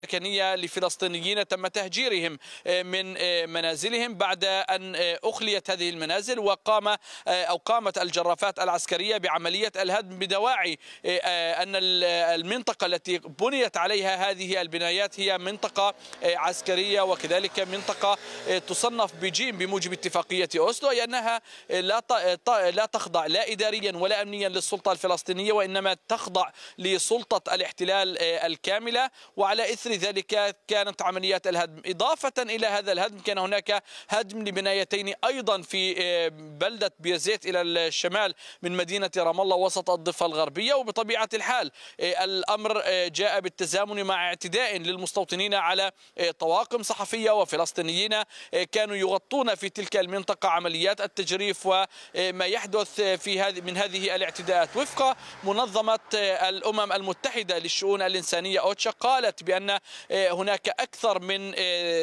سكنية لفلسطينيين تم تهجيرهم من منازلهم بعد أن أخليت هذه المنازل، قامت الجرافات العسكرية بعملية الهدم بدواعي أن المنطقة التي بنيت عليها هذه البنايات هي منطقة عسكرية، وكذلك منطقة تصنف بجيم بموجب اتفاقية أوسلو، أي أنها لا تخضع لا إداريا ولا أمنيا للسلطة الفلسطينية، وإنما تخضع لسلطة الاحتلال الكاملة. وعلى إثر ذلك كانت عمليات الهدم. إضافة إلى هذا الهدم كان هناك هدم لبنايتين أيضا في بلدة بيرزيت إلى الشمال من مدينة رام الله وسط الضفة الغربية. وبطبيعة الحال الأمر جاء بالتزامن مع اعتداء للمستوطنين على طواقم صحفية وفلسطينيين كانوا يغطون في تلك المنطقة عمليات التجريف وما يحدث من هذه الاعتداءات. وفق منظمة الأمم المتحدة للشؤون الإنسانية أوتشا، قالت بأن هناك أكثر من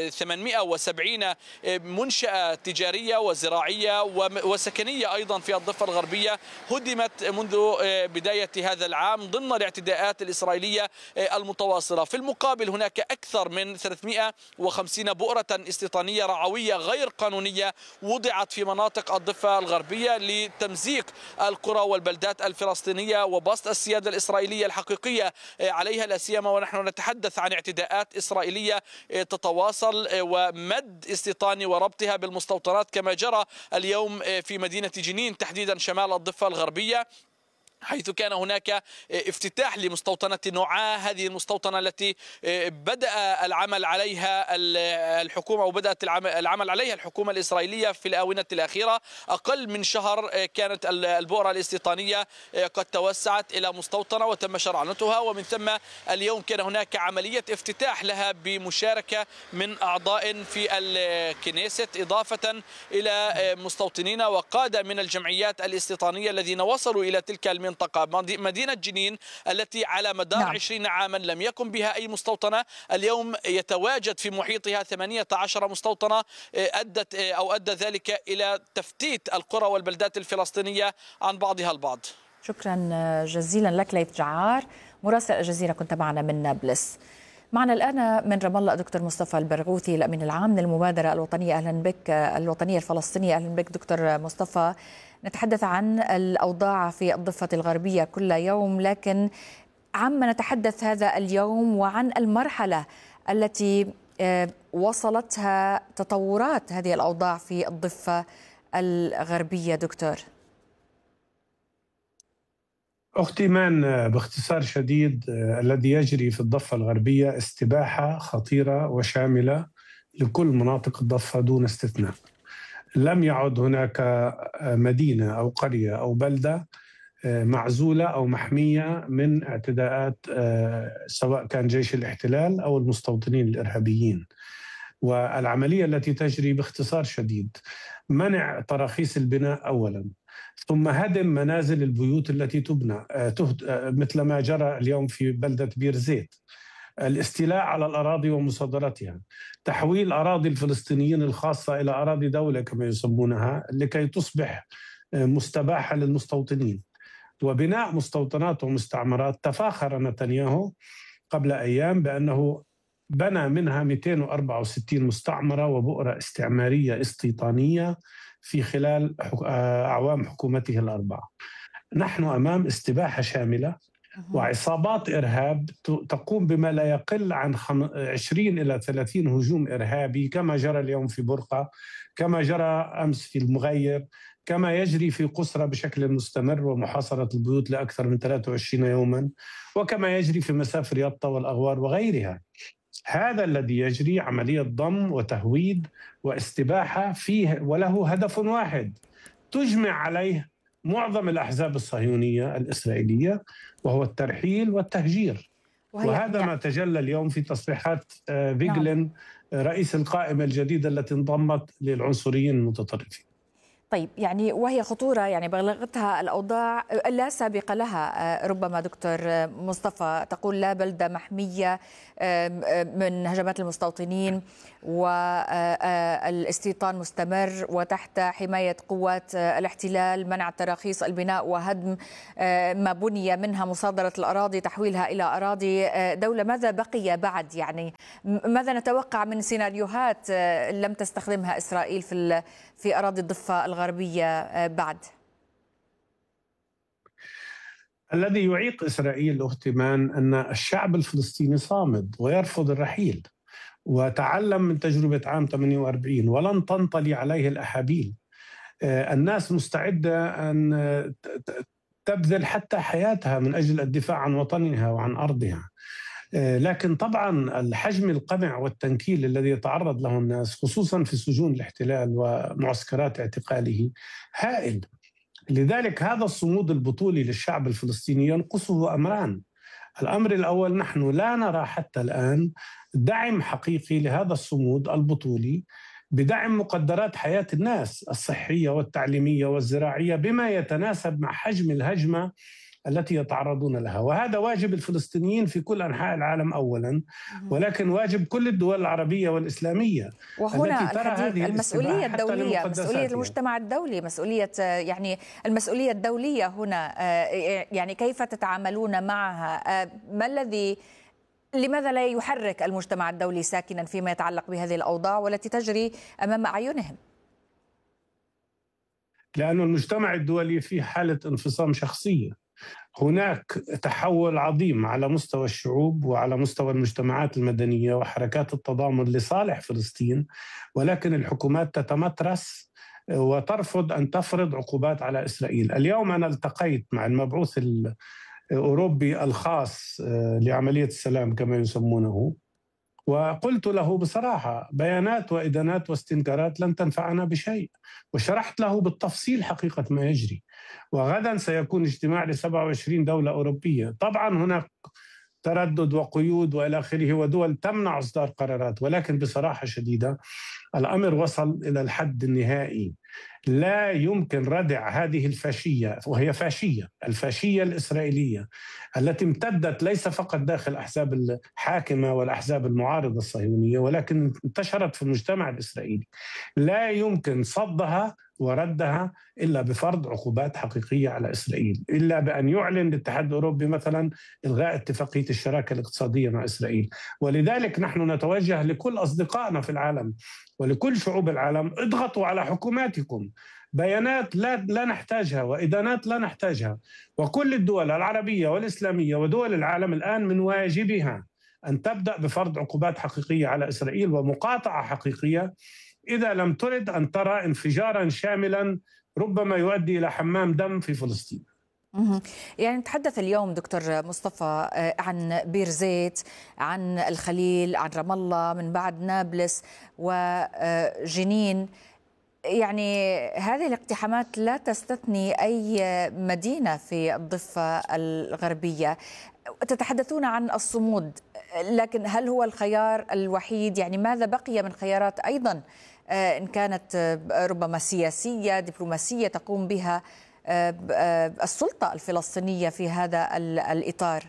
870 منشأة تجارية وزراعية وسكنية أيضا في الضفة الغربية هدمت منذ بداية هذا العام ضمن الاعتداءات الإسرائيلية المتواصلة. في المقابل هناك أكثر من 350 بؤرة استيطانية رعوية غير قانونية وضعت في مناطق الضفة الغربية لتمزيق القرى والبلدات الفلسطينية وبسط السيادة الإسرائيلية الحقيقية عليها، لا سيما ونحن نتحدث عن اعتداءات إسرائيلية تتواصل ومد استيطاني وربطها بالمستوطنات كما جرى اليوم في مدينة جنين تحديدا شمال الضفة الغربية، حيث كان هناك افتتاح لمستوطنة نوعاء، هذه المستوطنة التي بدأ العمل عليها الحكومة وبدأت العمل عليها الحكومة الإسرائيلية في الآونة الأخيرة. أقل من شهر كانت البؤرة الاستيطانية قد توسعت إلى مستوطنة وتم شرعنتها، ومن ثم اليوم كان هناك عملية افتتاح لها بمشاركة من أعضاء في الكنيست إضافة إلى مستوطنين وقادة من الجمعيات الاستيطانية الذين وصلوا إلى تلك المنطقة. مدينة جنين التي على مدار 20 عاما لم يكن بها أي مستوطنة، اليوم يتواجد في محيطها 18 مستوطنة أدى ذلك إلى تفتيت القرى والبلدات الفلسطينية عن بعضها البعض. شكرا جزيلا لك ليث جعار، مراسل الجزيرة، كنت معنا من نابلس. معنا الآن من رام الله دكتور مصطفى البرغوثي الأمين العام للمبادرة الوطنية، أهلا بك، الوطنية الفلسطينية. أهلا بك دكتور مصطفى. نتحدث عن الأوضاع في الضفة الغربية كل يوم، لكن عما نتحدث هذا اليوم وعن المرحلة التي وصلتها تطورات هذه الأوضاع في الضفة الغربية دكتور. أختي إيمان، باختصار شديد الذي يجري في الضفة الغربية استباحة خطيرة وشاملة لكل مناطق الضفة دون استثناء. لم يعد هناك مدينة أو قرية أو بلدة معزولة أو محمية من اعتداءات سواء كان جيش الاحتلال أو المستوطنين الإرهابيين. والعملية التي تجري باختصار شديد منع تراخيص البناء أولاً، ثم هدم منازل البيوت التي تبنى مثل ما جرى اليوم في بلدة بيرزيت، الاستيلاء على الأراضي ومصادرتها، تحويل أراضي الفلسطينيين الخاصة إلى أراضي دولة كما يسمونها لكي تصبح مستباحة للمستوطنين، وبناء مستوطنات ومستعمرات. تفاخر نتنياهو قبل أيام بأنه بنى منها 264 مستعمرة وبؤرة استعمارية استيطانية في خلال أعوام حكومته الأربعة. نحن أمام استباحة شاملة وعصابات إرهاب تقوم بما لا يقل عن 20 إلى 30 هجوم إرهابي، كما جرى اليوم في برقة، كما جرى أمس في المغير، كما يجري في قسرة بشكل مستمر ومحاصرة البيوت لأكثر من 23 يوما، وكما يجري في مسافر يطا والأغوار وغيرها. هذا الذي يجري عملية ضم وتهويد واستباحة فيه، وله هدف واحد تجمع عليه معظم الأحزاب الصهيونية الإسرائيلية، وهو الترحيل والتهجير. وهذا ما تجلى اليوم في تصريحات فيغلين رئيس القائمة الجديدة التي انضمت للعنصريين المتطرفين. طيب يعني وهي خطورة يعني بلغتها الأوضاع لا سابق لها، ربما دكتور مصطفى تقول لا بلدة محمية من هجمات المستوطنين والاستيطان مستمر وتحت حماية قوات الاحتلال، منع تراخيص البناء وهدم ما بني منها، مصادرة الأراضي، تحويلها إلى أراضي دولة. ماذا بقي بعد؟ يعني ماذا نتوقع من سيناريوهات لم تستخدمها إسرائيل في أراضي الضفة الغربية بعد؟ الذي يعيق إسرائيل أختي مان أن الشعب الفلسطيني صامد ويرفض الرحيل، وتعلم من تجربة عام 48 ولن تنطلي عليه الأحابيل. الناس مستعدة أن تبذل حتى حياتها من أجل الدفاع عن وطنها وعن أرضها، لكن طبعا الحجم القمع والتنكيل الذي يتعرض له الناس خصوصا في سجون الاحتلال ومعسكرات اعتقاله هائل. لذلك هذا الصمود البطولي للشعب الفلسطيني ينقصه أمران. الأمر الأول، نحن لا نرى حتى الآن دعم حقيقي لهذا الصمود البطولي بدعم مقدرات حياة الناس الصحية والتعليمية والزراعية بما يتناسب مع حجم الهجمة التي يتعرضون لها، وهذا واجب الفلسطينيين في كل أنحاء العالم أولا، ولكن واجب كل الدول العربية والإسلامية. وهنا الحديث المسؤولية الدولية، مسؤولية المجتمع الدولي، مسؤولية يعني المسؤولية الدولية هنا، يعني كيف تتعاملون معها؟ ما الذي لماذا لا يحرك المجتمع الدولي ساكنا فيما يتعلق بهذه الأوضاع والتي تجري أمام أعينهم؟ لأن المجتمع الدولي في حالة انفصام شخصية. هناك تحول عظيم على مستوى الشعوب وعلى مستوى المجتمعات المدنية وحركات التضامن لصالح فلسطين، ولكن الحكومات تتمترس وترفض أن تفرض عقوبات على إسرائيل. اليوم أنا التقيت مع المبعوث الأوروبي الخاص لعملية السلام كما يسمونه، وقلت له بصراحة بيانات وإدانات واستنكارات لن تنفعنا بشيء، وشرحت له بالتفصيل حقيقة ما يجري. وغدا سيكون اجتماع ل27 دولة أوروبية، طبعا هناك تردد وقيود وإلى آخره ودول تمنع إصدار قرارات، ولكن بصراحة شديدة الأمر وصل إلى الحد النهائي. لا يمكن ردع هذه الفاشية، وهي فاشية، الفاشية الإسرائيلية التي امتدت ليس فقط داخل الأحزاب الحاكمة والأحزاب المعارضة الصهيونية، ولكن انتشرت في المجتمع الإسرائيلي. لا يمكن صدها وردها إلا بفرض عقوبات حقيقية على إسرائيل، إلا بأن يعلن الاتحاد الأوروبي مثلا إلغاء اتفاقية الشراكة الاقتصادية مع إسرائيل. ولذلك نحن نتوجه لكل أصدقائنا في العالم ولكل شعوب العالم: اضغطوا على حكوماتكم. بيانات لا نحتاجها، وإدانات لا نحتاجها. وكل الدول العربية والإسلامية ودول العالم الآن من واجبها أن تبدأ بفرض عقوبات حقيقية على إسرائيل ومقاطعة حقيقية، إذا لم ترد أن ترى انفجارا شاملا ربما يؤدي إلى حمام دم في فلسطين. يعني نتحدث اليوم دكتور مصطفى عن بير زيت، عن الخليل، عن رام الله، من بعد نابلس وجنين. يعني هذه الاقتحامات لا تستثني أي مدينة في الضفة الغربية. تتحدثون عن الصمود، لكن هل هو الخيار الوحيد؟ يعني ماذا بقي من خيارات أيضا إن كانت ربما سياسية دبلوماسية تقوم بها السلطة الفلسطينية في هذا الإطار؟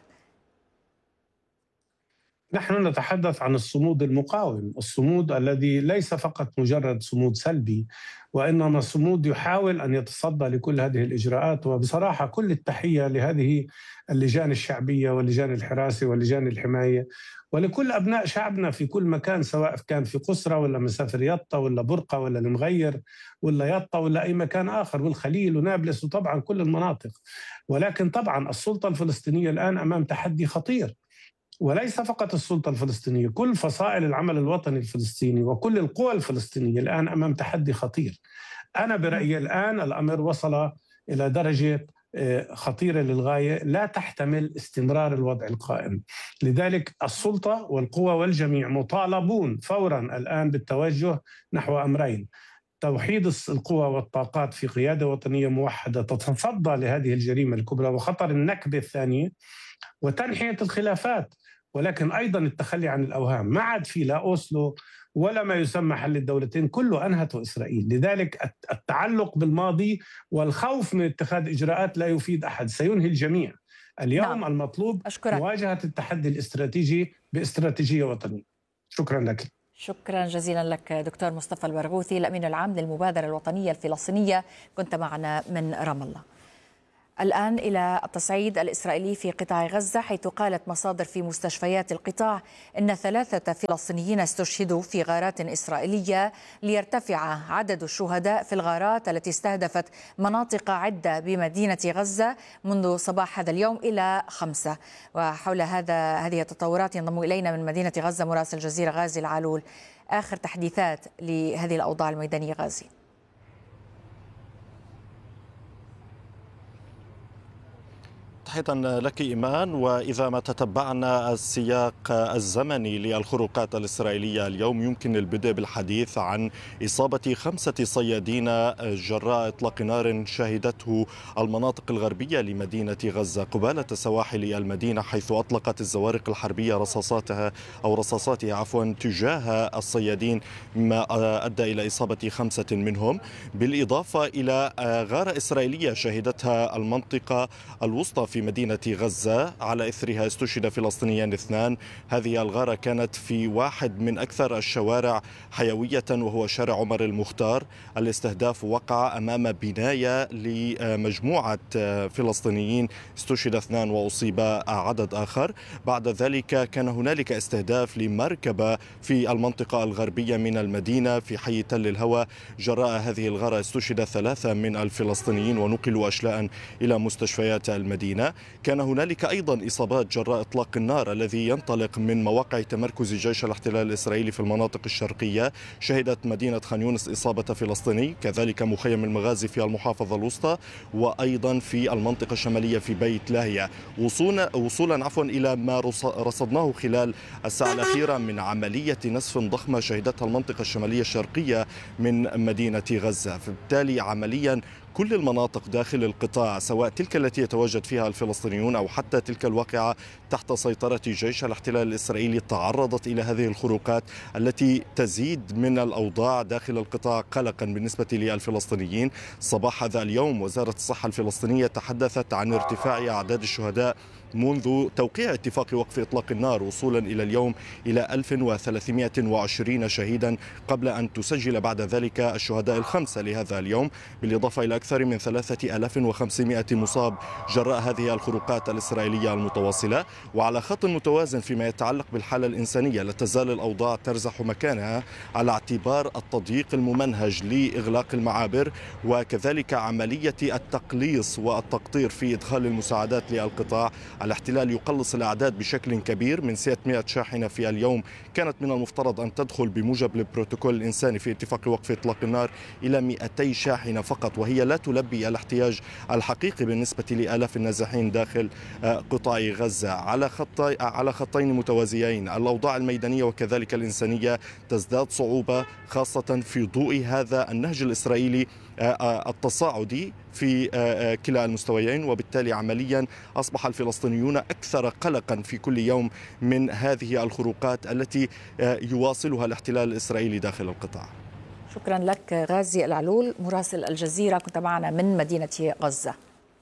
نحن نتحدث عن الصمود المقاوم، الصمود الذي ليس فقط مجرد صمود سلبي، وإنما صمود يحاول أن يتصدى لكل هذه الإجراءات. وبصراحة كل التحية لهذه اللجان الشعبية واللجان الحراسة واللجان الحماية ولكل أبناء شعبنا في كل مكان، سواء كان في قسرة ولا مسافر يطا ولا برقة ولا المغير ولا يطا ولا أي مكان آخر، والخليل ونابلس وطبعا كل المناطق. ولكن طبعا السلطة الفلسطينية الآن أمام تحدي خطير، وليس فقط السلطة الفلسطينية، كل فصائل العمل الوطني الفلسطيني وكل القوى الفلسطينية الآن أمام تحدي خطير. أنا برأيي الآن الأمر وصل إلى درجة خطيرة للغاية، لا تحتمل استمرار الوضع القائم. لذلك السلطة والقوى والجميع مطالبون فورا الآن بالتوجه نحو أمرين: توحيد القوى والطاقات في قيادة وطنية موحدة تتصدى لهذه الجريمة الكبرى وخطر النكبة الثانية، وتنحية الخلافات ولكن أيضا التخلي عن الأوهام. ما عاد في لا أوسلو ولا ما يسمى حل الدولتين، كله أنهته إسرائيل. لذلك التعلق بالماضي والخوف من اتخاذ إجراءات لا يفيد أحد، سينهي الجميع. اليوم المطلوب مواجهة التحدي الاستراتيجي باستراتيجية وطنية. شكرا لك. شكرا جزيلا لك دكتور مصطفى البرغوثي، الأمين العام للمبادرة الوطنية الفلسطينية، كنت معنا من رام الله. الآن إلى التصعيد الإسرائيلي في قطاع غزة، حيث قالت مصادر في مستشفيات القطاع إن 3 فلسطينيين استشهدوا في غارات إسرائيلية، ليرتفع عدد الشهداء في الغارات التي استهدفت مناطق عدة بمدينة غزة منذ صباح هذا اليوم إلى 5. وحول هذه التطورات ينضم إلينا من مدينة غزة مراسل الجزيرة غازي العلول. آخر تحديثات لهذه الأوضاع الميدانية غازي. تحية لك إيمان. وإذا ما تتبعنا السياق الزمني للخروقات الإسرائيلية اليوم، يمكن البدء بالحديث عن إصابة 5 صيادين جراء إطلاق نار شهدته المناطق الغربية لمدينة غزة قبالة سواحل المدينة، حيث أطلقت الزوارق الحربية رصاصاتها تجاه الصيادين، ما أدى إلى إصابة 5 منهم، بالإضافة إلى غارة إسرائيلية شهدتها المنطقة الوسطى في مدينة غزة، على إثرها استشهد فلسطينيان 2. هذه الغارة كانت في واحد من أكثر الشوارع حيوية، وهو شارع عمر المختار. الاستهداف وقع أمام بناية لمجموعة فلسطينيين، استشهد 2 وأصيب عدد آخر. بعد ذلك كان هنالك استهداف لمركبة في المنطقة الغربية من المدينة في حي تل الهوى. جراء هذه الغارة استشهد 3 من الفلسطينيين ونقلوا أشلاء إلى مستشفيات المدينة. كان هنالك أيضا إصابات جراء إطلاق النار الذي ينطلق من مواقع تمركز جيش الاحتلال الإسرائيلي في المناطق الشرقية. شهدت مدينة خان يونس إصابة فلسطيني، كذلك مخيم المغازي في المحافظة الوسطى، وأيضا في المنطقة الشمالية في بيت لاهيا. وصولا إلى ما رصدناه خلال الساعة الأخيرة من عملية نسف ضخمة شهدتها المنطقة الشمالية الشرقية من مدينة غزة. فبالتالي عمليا كل المناطق داخل القطاع، سواء تلك التي يتواجد فيها الفلسطينيون أو حتى تلك الواقعة تحت سيطرة جيش الاحتلال الإسرائيلي، تعرضت إلى هذه الخروقات التي تزيد من الأوضاع داخل القطاع قلقا بالنسبة للفلسطينيين. صباح هذا اليوم وزارة الصحة الفلسطينية تحدثت عن ارتفاع أعداد الشهداء منذ توقيع اتفاق وقف إطلاق النار وصولا إلى اليوم إلى 1320 شهيدا، قبل أن تسجل بعد ذلك الشهداء 5 لهذا اليوم، بالإضافة إلى أكثر من 3500 مصاب جراء هذه الخروقات الإسرائيلية المتواصلة. وعلى خط متوازن فيما يتعلق بالحالة الإنسانية، لا تزال الأوضاع ترزح مكانها على اعتبار التضييق الممنهج لإغلاق المعابر، وكذلك عملية التقليص والتقطير في إدخال المساعدات للقطاع. الاحتلال يقلص الأعداد بشكل كبير، من 600 شاحنة في اليوم كانت من المفترض أن تدخل بموجب البروتوكول الإنساني في اتفاق وقف إطلاق النار إلى 200 شاحنة فقط، وهي لا تلبي الاحتياج الحقيقي بالنسبة لآلاف النازحين داخل قطاع غزة. على خطين متوازيين، الأوضاع الميدانية وكذلك الإنسانية تزداد صعوبة، خاصة في ضوء هذا النهج الإسرائيلي التصاعدي في كلا المستويين. وبالتالي عمليا أصبح الفلسطينيون أكثر قلقا في كل يوم من هذه الخروقات التي يواصلها الاحتلال الإسرائيلي داخل القطاع. شكرا لك غازي العلول مراسل الجزيرة، كنت معنا من مدينة غزة.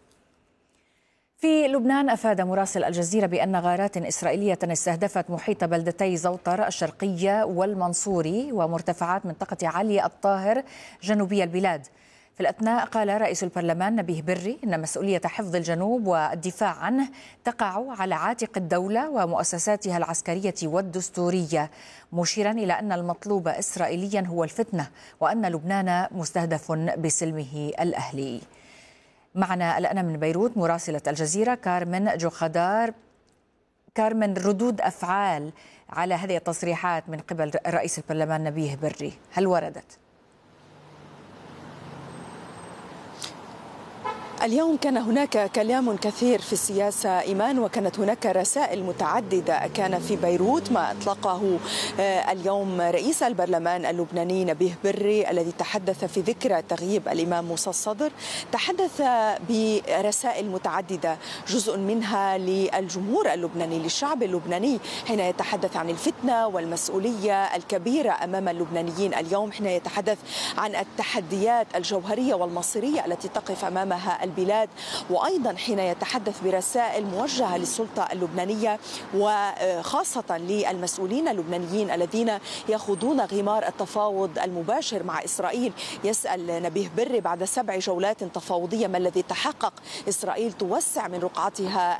في لبنان أفاد مراسل الجزيرة بأن غارات إسرائيلية استهدفت محيط بلدتي زوطر الشرقية والمنصوري ومرتفعات منطقة علي الطاهر جنوبي البلاد. في الأثناء قال رئيس البرلمان نبيه بري إن مسؤولية حفظ الجنوب والدفاع عنه تقع على عاتق الدولة ومؤسساتها العسكرية والدستورية، مشيرا إلى أن المطلوب إسرائيليا هو الفتنة، وأن لبنان مستهدف بسلمه الأهلي. معنا الآن من بيروت مراسلة الجزيرة كارمن جوخدار. كارمن، ردود أفعال على هذه التصريحات من قبل رئيس البرلمان نبيه بري هل وردت؟ اليوم كان هناك كلام كثير في السياسة إيمان، وكانت هناك رسائل متعددة. كان في بيروت ما أطلقه اليوم رئيس البرلمان اللبناني نبيه بري الذي تحدث في ذكرى تغييب الإمام موسى الصدر، تحدث برسائل متعددة، جزء منها للجمهور اللبناني للشعب اللبناني حين يتحدث عن الفتنة والمسؤولية الكبيرة أمام اللبنانيين اليوم، حين يتحدث عن التحديات الجوهرية والمصيرية التي تقف أمامها البلاد، وأيضا حين يتحدث برسائل موجهة للسلطة اللبنانية وخاصة للمسؤولين اللبنانيين الذين يخوضون غمار التفاوض المباشر مع إسرائيل. يسأل نبيه بري بعد 7 جولات تفاوضية ما الذي تحقق؟ إسرائيل توسع من رقعتها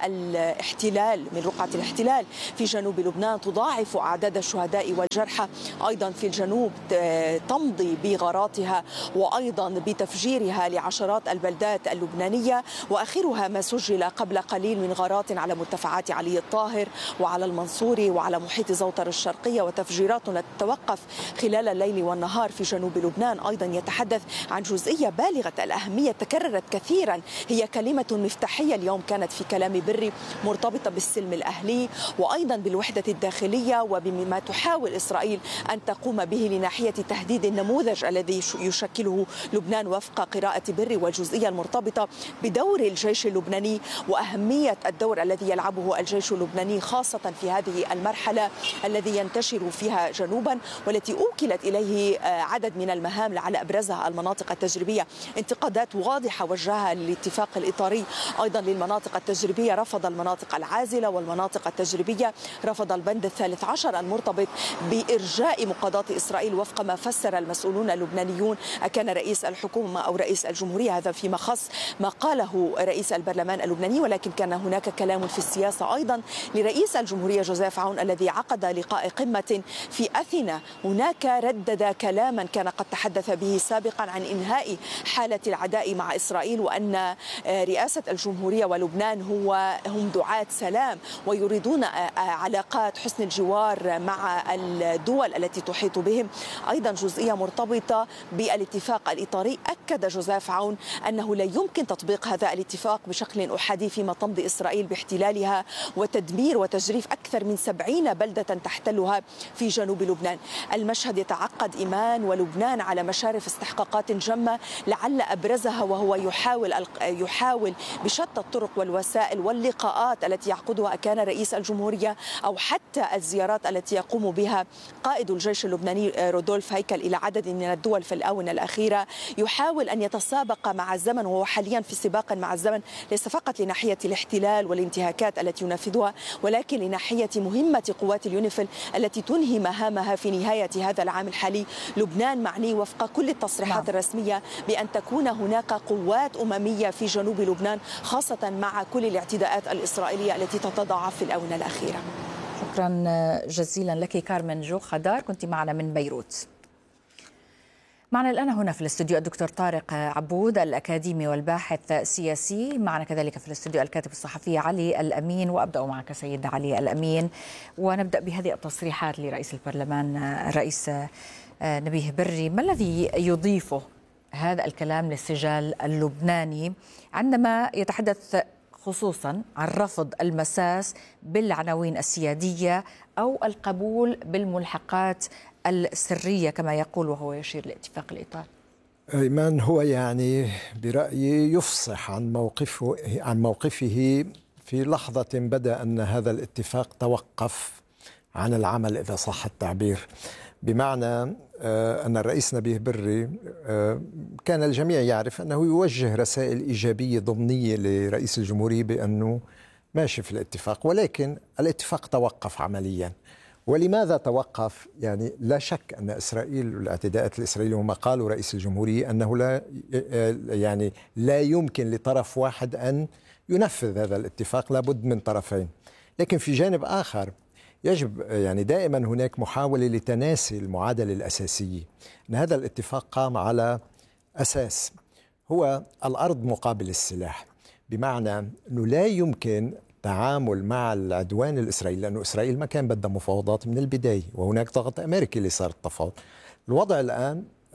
رقعة الاحتلال في جنوب لبنان، تضاعف أعداد الشهداء والجرحى، أيضا في الجنوب تمضي بغاراتها وأيضا بتفجيرها لعشرات البلدات اللبنانية، وآخرها ما سجل قبل قليل من غارات على مرتفعات علي الطاهر وعلى المنصوري وعلى محيط زوطر الشرقية، وتفجيرات لا تتوقف خلال الليل والنهار في جنوب لبنان. أيضا يتحدث عن جزئية بالغة الأهمية تكررت كثيرا، هي كلمة مفتاحية اليوم كانت في كلام بري مرتبطة بالسلم الأهلي وأيضا بالوحدة الداخلية وبما تحاول إسرائيل أن تقوم به لناحية تهديد النموذج الذي يشكله لبنان وفق قراءة بري، والجزئية المرتبطة بدور الجيش اللبناني وأهمية الدور الذي يلعبه الجيش اللبناني خاصة في هذه المرحلة الذي ينتشر فيها جنوبا، والتي أوكلت إليه عدد من المهام لعل أبرزها المناطق التجريبية. انتقادات واضحة وجهها للاتفاق الإطاري أيضا للمناطق التجريبية، رفض المناطق العازلة والمناطق التجريبية، رفض البند 13 المرتبط بإرجاء مقاضاة إسرائيل وفق ما فسر المسؤولون اللبنانيون، أكان رئيس الحكومة أو رئيس الجمهورية، هذا فيما خص ما قاله رئيس البرلمان اللبناني. ولكن كان هناك كلام في السياسة أيضا لرئيس الجمهورية جوزيف عون الذي عقد لقاء قمة في أثينا، هناك ردد كلاما كان قد تحدث به سابقا عن إنهاء حالة العداء مع إسرائيل، وأن رئاسة الجمهورية ولبنان هم دعاة سلام ويريدون علاقات حسن الجوار مع الدول التي تحيط بهم. أيضا جزئية مرتبطة بالاتفاق الإطاري، أكد جوزيف عون أنه لا يمكن تطبيق هذا الاتفاق بشكل أحادي فيما تمضي إسرائيل باحتلالها وتدمير وتجريف أكثر من 70 بلدة تحتلها في جنوب لبنان. المشهد يتعقد إيمان، ولبنان على مشارف استحقاقات جمة لعل أبرزها وهو يحاول بشتى الطرق والوسائل واللقاءات التي يعقدها كان رئيس الجمهورية أو حتى الزيارات التي يقوم بها قائد الجيش اللبناني رودولف هيكل إلى عدد من الدول في الآونة الأخيرة، يحاول أن يتسابق مع الزمن، وهو حاليا في سباق مع الزمن ليس فقط لناحية الاحتلال والانتهاكات التي ينفذها، ولكن لناحية مهمة قوات اليونيفيل التي تنهي مهامها في نهاية هذا العام الحالي. لبنان معني وفق كل التصريحات الرسمية بأن تكون هناك قوات أممية في جنوب لبنان، خاصة مع كل الاعتداءات الإسرائيلية التي تتضاعف في الآونة الأخيرة. شكرا جزيلا لك كارمن جو خدار، كنت معنا من بيروت. معنا الآن هنا في الاستوديو الدكتور طارق عبود الأكاديمي والباحث السياسي، معنا كذلك في الاستوديو الكاتب الصحفي علي الأمين. وأبدأ معك سيد علي الأمين، ونبدأ بهذه التصريحات لرئيس البرلمان الرئيس نبيه بري. ما الذي يضيفه هذا الكلام للسجال اللبناني عندما يتحدث خصوصا عن رفض المساس بالعناوين السيادية أو القبول بالملحقات السرية كما يقول وهو يشير لاتفاق الإطار؟ إيمان، هو يعني برأيي يفصح عن موقفه في لحظة بدأ أن هذا الاتفاق توقف عن العمل إذا صح التعبير، بمعنى أن الرئيس نبيه بري كان الجميع يعرف أنه يوجه رسائل إيجابية ضمنية لرئيس الجمهورية بأنه ماشي في الاتفاق، ولكن الاتفاق توقف عمليا. ولماذا توقف؟ يعني لا شك أن إسرائيل والاعتداءات الإسرائيلية، وما قاله رئيس الجمهورية أنه لا يمكن لطرف واحد أن ينفذ هذا الاتفاق، لابد من طرفين. لكن في جانب آخر يجب يعني دائما هناك محاولة لتناسي المعادلة الأساسية، أن هذا الاتفاق قام على أساس هو الأرض مقابل السلاح، بمعنى أنه لا يمكن تعامل مع العدوان الإسرائيلي، لأنه إسرائيل ما كان بدها مفاوضات من البداية، وهناك ضغط أمريكي لصار التفاوض. الوضع الآن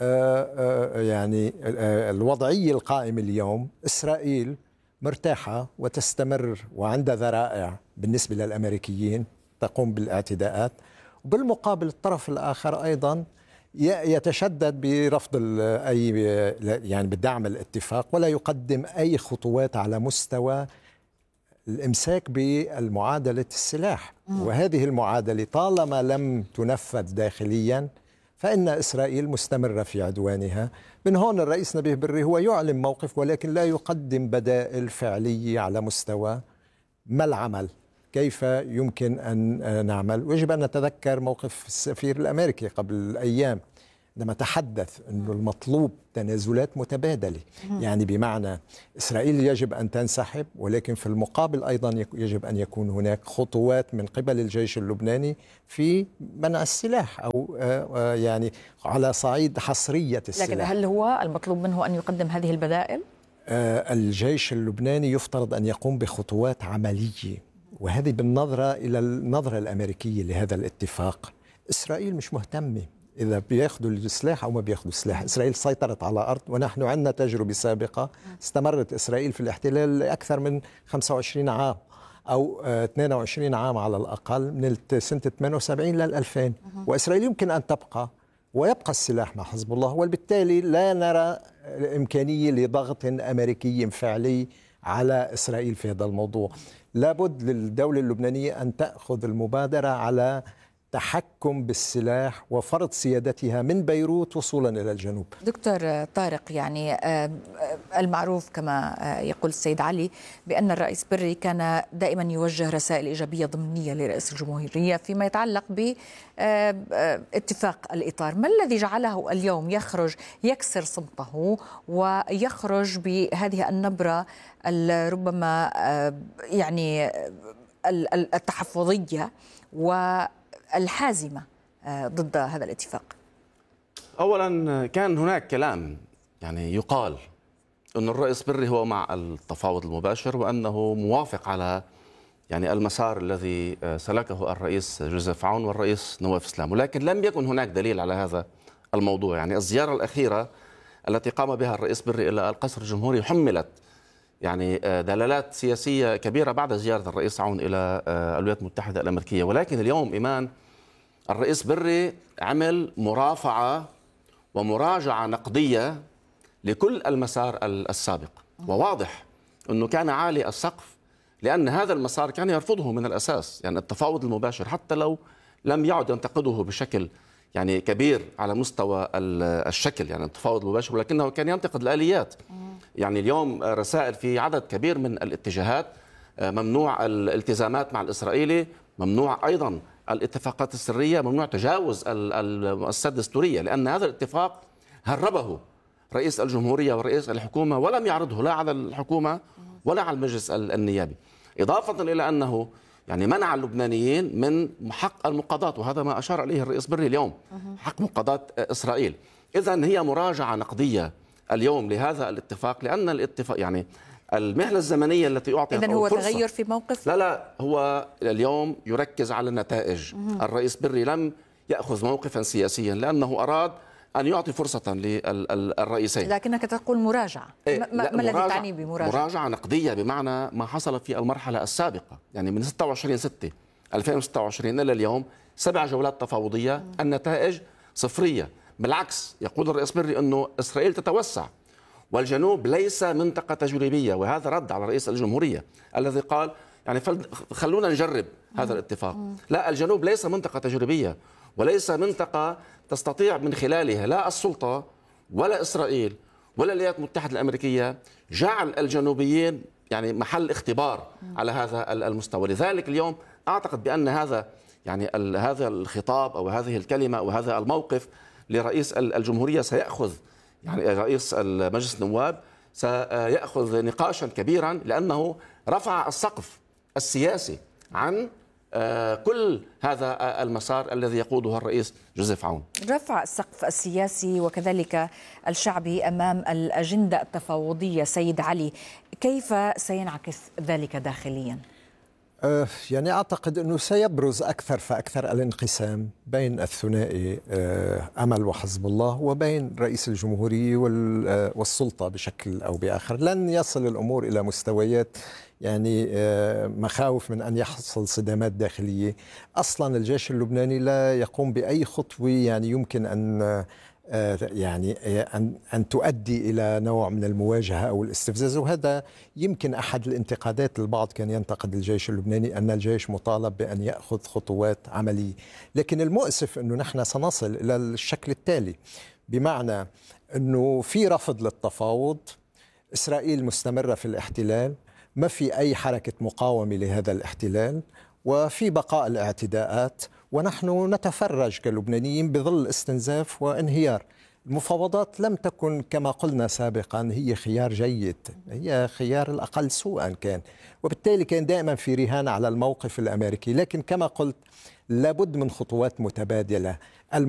يعني الوضعية القائمة اليوم، إسرائيل مرتاحة وتستمر وعندها ذرائع بالنسبة للأمريكيين تقوم بالاعتداءات، وبالمقابل الطرف الآخر أيضا يتشدد برفض أي يعني بدعم الاتفاق، ولا يقدم أي خطوات على مستوى الإمساك بالمعادلة السلاح. وهذه المعادلة طالما لم تنفذ داخليا فإن إسرائيل مستمرة في عدوانها. من هون الرئيس نبيه بري هو يعلن موقف ولكن لا يقدم بدائل فعلية على مستوى ما العمل، كيف يمكن أن نعمل. ويجب أن نتذكر موقف السفير الأمريكي قبل أيام عندما تحدث أنه المطلوب تنازلات متبادلة، يعني بمعنى إسرائيل يجب أن تنسحب، ولكن في المقابل أيضا يجب أن يكون هناك خطوات من قبل الجيش اللبناني في منع السلاح أو يعني على صعيد حصرية السلاح. لكن هل هو المطلوب منه أن يقدم هذه البدائل؟ الجيش اللبناني يفترض أن يقوم بخطوات عملية، وهذه بالنظرة إلى النظرة الأمريكية لهذا الاتفاق. إسرائيل مش مهتمة إذا بياخذوا السلاح أو ما بياخذوا السلاح. إسرائيل سيطرت على الأرض، ونحن عندنا تجربة سابقة استمرت إسرائيل في الاحتلال لأكثر من 25 عام أو 22 عام على الأقل، من سنة 78 لل 2000. وإسرائيل يمكن أن تبقى ويبقى السلاح مع حزب الله، وبالتالي لا نرى إمكانية لضغط أمريكي فعلي على إسرائيل في هذا الموضوع. لابد للدولة اللبنانية أن تأخذ المبادرة على تحكم بالسلاح وفرض سيادتها من بيروت وصولا إلى الجنوب. دكتور طارق، يعني المعروف كما يقول السيد علي بأن الرئيس بري كان دائما يوجه رسائل إيجابية ضمنية لرئيس الجمهورية فيما يتعلق باتفاق الإطار. ما الذي جعله اليوم يخرج يكسر صمته ويخرج بهذه النبرة ربما يعني التحفظية والحازمة ضد هذا الاتفاق؟ أولا كان هناك كلام يعني يقال أن الرئيس بري هو مع التفاوض المباشر وأنه موافق على يعني المسار الذي سلكه الرئيس جوزيف عون والرئيس نواف سلام، ولكن لم يكن هناك دليل على هذا الموضوع. يعني الزيارة الأخيرة التي قام بها الرئيس بري إلى القصر الجمهوري حملت يعني دلالات سياسية كبيرة بعد زيارة الرئيس عون إلى الولايات المتحدة الأمريكية. ولكن اليوم إيمان الرئيس بري عمل مرافعة ومراجعة نقدية لكل المسار السابق، وواضح أنه كان عالي السقف لأن هذا المسار كان يرفضه من الأساس. يعني التفاوض المباشر حتى لو لم يعد ينتقده بشكل يعني كبير على مستوى الشكل، يعني التفاوض المباشر، ولكنه كان ينتقد الآليات. يعني اليوم رسائل في عدد كبير من الاتجاهات، ممنوع الالتزامات مع الإسرائيلي، ممنوع أيضا الاتفاقات السرية، ممنوع تجاوز المؤسسات الدستورية، لأن هذا الاتفاق هربه رئيس الجمهورية ورئيس الحكومة ولم يعرضه لا على الحكومة ولا على المجلس النيابي، إضافة إلى أنه يعني منع اللبنانيين من حق المقاضاة، وهذا ما أشار إليه الرئيس بري اليوم، حق مقاضاة إسرائيل. إذن هي مراجعة نقدية اليوم لهذا الاتفاق، لأن الاتفاق يعني المهلة الزمنية التي أعطيت إذن هو تغير في موقف؟ لا هو اليوم يركز على النتائج. الرئيس بري لم يأخذ موقفا سياسيا لأنه أراد أن يعطي فرصة للرئيسين. لكنك تقول مراجعة، ما الذي تعني بمراجعة؟ مراجعة نقدية بمعنى ما حصل في المرحلة السابقة، يعني من 26/6/2026 إلى اليوم 7 جولات تفاوضية، النتائج صفرية. بالعكس يقول الرئيس بري أنه إسرائيل تتوسع والجنوب ليس منطقة تجريبية، وهذا رد على رئيس الجمهورية الذي قال يعني خلونا نجرب هذا الاتفاق. لا، الجنوب ليس منطقة تجريبية وليس منطقة تستطيع من خلالها لا السلطة ولا إسرائيل ولا الولايات المتحدة الأمريكية جعل الجنوبيين يعني محل اختبار على هذا المستوى. لذلك اليوم أعتقد بأن هذا يعني هذا الخطاب أو هذه الكلمة أو هذا الموقف لرئيس الجمهورية سيأخذ يعني رئيس مجلس النواب سيأخذ نقاشا كبيرا، لأنه رفع السقف السياسي عن كل هذا المسار الذي يقوده الرئيس جوزيف عون. رفع السقف السياسي وكذلك الشعبي أمام الأجندة التفاوضية. سيد علي، كيف سينعكس ذلك داخليا؟ يعني أعتقد أنه سيبرز أكثر فأكثر الانقسام بين الثنائي أمل وحزب الله وبين رئيس الجمهورية والسلطة بشكل أو بآخر. لن يصل الأمور إلى مستويات يعني مخاوف من أن يحصل صدامات داخلية. أصلا الجيش اللبناني لا يقوم بأي خطوة يعني يمكن أن تؤدي إلى نوع من المواجهة أو الاستفزاز، وهذا يمكن أحد الانتقادات. البعض كان ينتقد الجيش اللبناني أن الجيش مطالب بأن يأخذ خطوات عملية، لكن المؤسف أنه نحن سنصل إلى الشكل التالي، بمعنى أنه في رفض للتفاوض، إسرائيل مستمرة في الاحتلال، ما في أي حركة مقاومة لهذا الاحتلال، وفي بقاء الاعتداءات، ونحن نتفرج كلبنانيين بظل استنزاف وانهيار. المفاوضات لم تكن كما قلنا سابقا هي خيار جيد، هي خيار الأقل سوءا كان، وبالتالي كان دائما في رهان على الموقف الأمريكي. لكن كما قلت لابد من خطوات متبادلة.